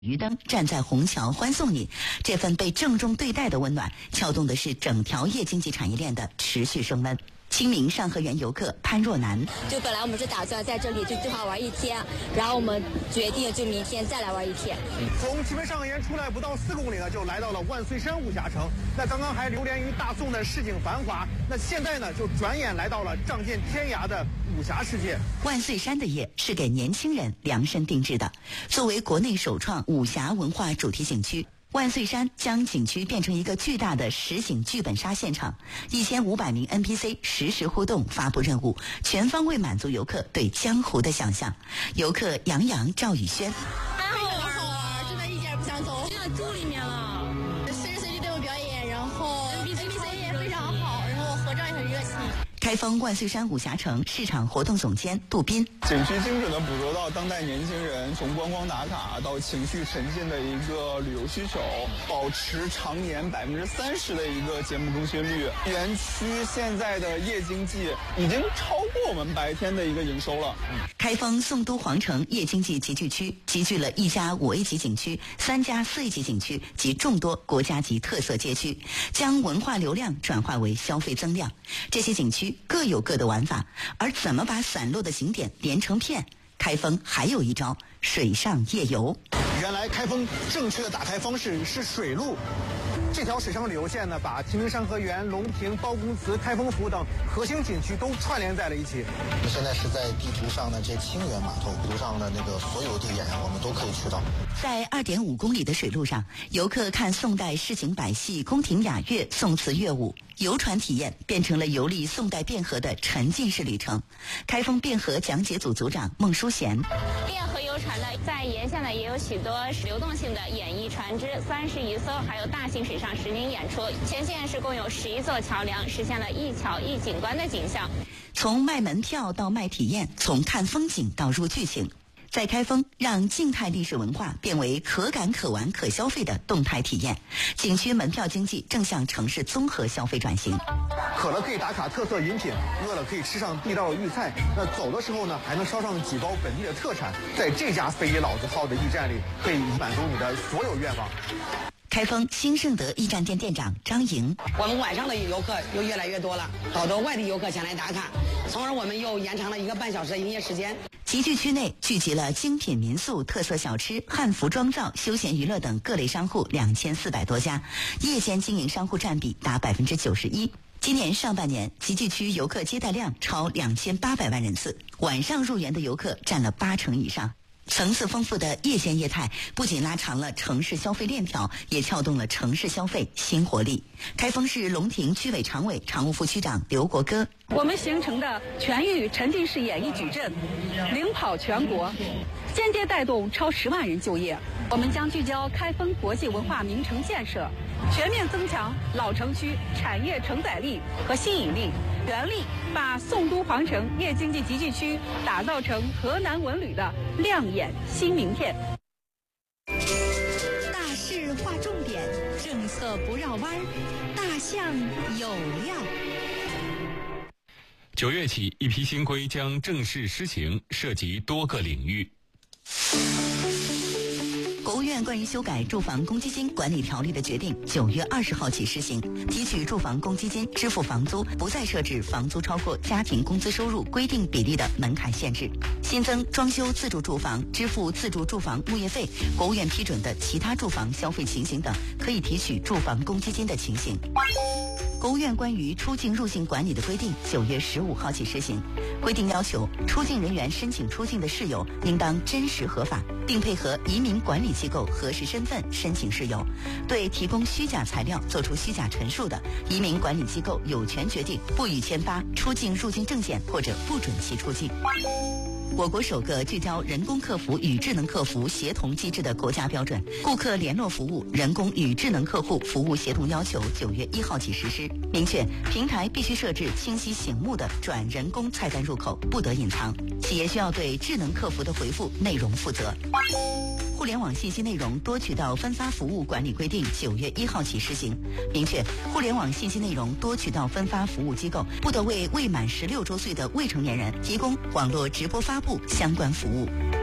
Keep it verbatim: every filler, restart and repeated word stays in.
鱼灯站在虹桥欢送你，这份被郑重对待的温暖，撬动的是整条夜经济产业链的持续升温。清明上河园游客潘若楠， 就本来我们是打算在这里就最好玩一天，然后我们决定就明天再来玩一天。 从清明上河园出来不到四公里呢，就来到了万岁山武侠城。那刚刚还流连于大宋的市井繁华，那现在呢，就转眼来到了仗剑天涯的武侠世界。 万岁山的夜是给年轻人量身定制的，作为国内首创武侠文化主题景区。万岁山将景区变成一个巨大的实景剧本杀现场，一千五百名 N P C 实时互动发布任务，全方位满足游客对江湖的想象。游客杨洋、赵宇轩， 还好玩，好玩，真的一点也不想走，真的住里面了，随时随地都有表演，然后 N P C 也非常好，然后合照也很热情。 开封万岁山武侠城市场活动总监杜斌， 景区精准地捕捉到当代年轻人从观光打卡到情绪沉浸的一个旅游需求，保持常年百分之三十的一个节目更新率。园区现在的夜经济已经超过我们白天的一个营收了。 开封宋都皇城夜经济集聚区集聚了一家五 A 级景区、三家四 A 级景区及众多国家级特色街区，将文化流量转化为消费增量。这些景区各有各的玩法，而怎么把散落的景点连成片？开封还有一招：水上夜游。 原来开封正确的打开方式是水路。这条水上旅游线呢，把清明上河园、龙亭、包公祠、开封府等核心景区都串联在了一起。 现在是在地图上的这清源码头，地图上的那个所有地点我们都可以去到。 在 二点五公里的水路上，游客看宋代市井百戏、宫廷雅乐、宋词乐舞，游船体验变成了游历宋代汴河的沉浸式旅程。开封汴河讲解组组长孟淑贤， 汴河游船呢，在沿线呢也有许多流动性的演艺船只，三十余艘，还有大型水上实景演出。全线是共有十一座桥梁，实现了一桥一景观的景象。 从卖门票到卖体验，从看风景到入剧情。在开封，让静态历史文化变为可感可玩可消费的动态体验。景区门票经济正向城市综合消费转型。 渴了可以打卡特色饮品，饿了可以吃上地道的豫菜，那走的时候呢，还能捎上几包本地的特产。在这家非遗老字号的驿站里，可以满足你的所有愿望。 开封新盛德驿站店店长张莹， 我们晚上的游客又越来越多了，好多外地游客前来打卡，从而我们又延长了一个半小时的营业时间。 集聚区内聚集了精品民宿、特色小吃、汉服妆造、休闲娱乐等各类商户两千四百多家，夜间经营商户占比达百分之九十一。今年上半年，集聚区游客接待量超两千八百万人次，晚上入园的游客占了八成以上。层次丰富的夜间业态不仅拉长了城市消费链条，也撬动了城市消费新活力。开封市龙亭区委常委、常务副区长刘国歌， 我们形成的全域沉浸式演艺矩阵领跑全国，间接带动超十万人就业。我们将聚焦开封国际文化名城建设，全面增强老城区产业承载力和吸引力，全力把宋都皇城夜经济集聚区打造成河南文旅的亮眼新名片。 大事划重点，政策不绕弯，大象有料。 九月起，一批新规将正式施行，涉及多个领域。 国务院关于修改住房公积金管理条例的决定，九月二十号起施行。提取住房公积金支付房租，不再设置房租超过家庭工资收入规定比例的门槛限制。新增装修自住住房支付自住住房物业费，国务院批准的其他住房消费情形等，可以提取住房公积金的情形。国务院关于出境入境管理的规定，九月十五号起施行。规定要求，出境人员申请出境的事由应当真实合法，并配合移民管理机构核实身份申请事由。对提供虚假材料作出虚假陈述的，移民管理机构有权决定不予签发出境入境证件或者不准其出境。我国首个聚焦人工客服与智能客服协同机制的国家标准《顾客联络服务人工与智能客户服务协同要求》九月一号起实施，明确平台必须设置清晰醒目的转人工菜单入口，不得隐藏。企业需要对智能客服的回复内容负责。互联网信息内容多渠道分发服务管理规定九月一号起施行，明确互联网信息内容多渠道分发服务机构不得为未满十六周岁的未成年人提供网络直播发布相关服务。